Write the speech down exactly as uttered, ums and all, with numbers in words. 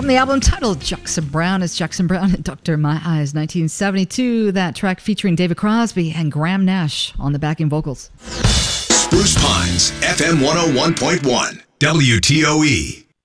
From the album titled Jackson Browne, it's Jackson Browne and Doctor My Eyes, nineteen seventy-two. That track featuring David Crosby and Graham Nash on the backing vocals. Spruce Pines, F M one oh one point one, W T O E.